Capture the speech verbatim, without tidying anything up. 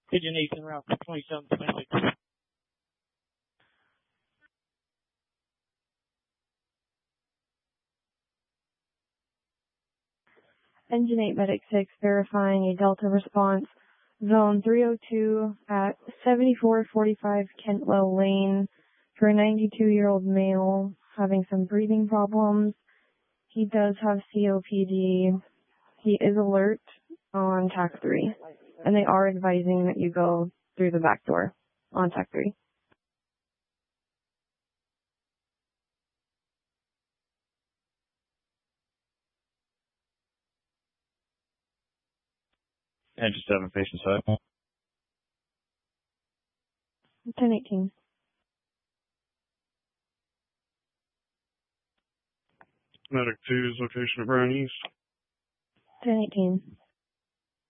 Pigeon Nathan route twenty-seven twenty-six. Engine eight Medic six verifying a Delta response. Zone three oh two at seventy-four forty-five Kentwell Lane for a ninety-two-year-old male having some breathing problems. He does have C O P D. He is alert on T A C three, and they are advising that you go through the back door on T A C three. Engine seven, patient side. ten eighteen. Medic two's location of Brown East. ten eighteen.